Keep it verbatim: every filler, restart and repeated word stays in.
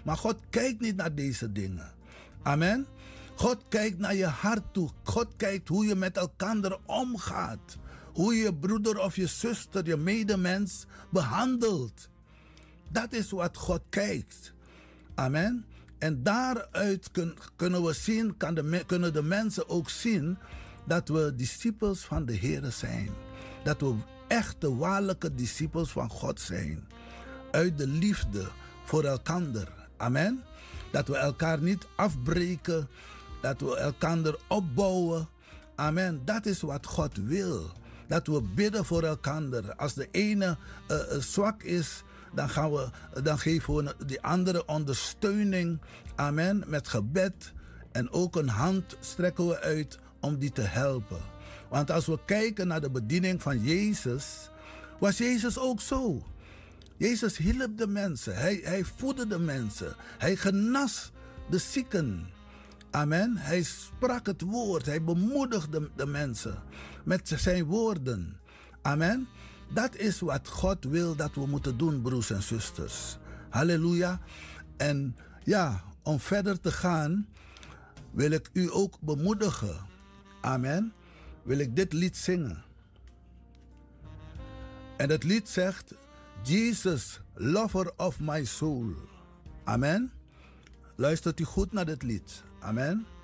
Maar God kijkt niet naar deze dingen. Amen. God kijkt naar je hart toe. God kijkt hoe je met elkaar omgaat. Hoe je je broeder of je zuster, je medemens behandelt. Dat is wat God kijkt. Amen. En daaruit kun, kunnen we zien, kan de, kunnen de mensen ook zien dat we discipels van de Heer zijn. Dat we echte, waarlijke discipels van God zijn. Uit de liefde voor elkaar. Amen. Dat we elkaar niet afbreken. Dat we elkaar opbouwen. Amen. Dat is wat God wil. Dat we bidden voor elkaar. Als de ene uh, zwak is, dan, gaan we, dan geven we die andere ondersteuning. Amen. Met gebed. En ook een hand strekken we uit om die te helpen. Want als we kijken naar de bediening van Jezus, was Jezus ook zo. Jezus hielp de mensen. Hij, hij voedde de mensen. Hij genas de zieken. Amen. Hij sprak het woord. Hij bemoedigde de mensen met zijn woorden. Amen. Dat is wat God wil dat we moeten doen, broers en zusters. Halleluja. En ja, om verder te gaan, wil ik u ook bemoedigen. Amen. Wil ik dit lied zingen. En het lied zegt: Jesus, lover of my soul. Amen. Luistert u goed naar dit lied. Amen.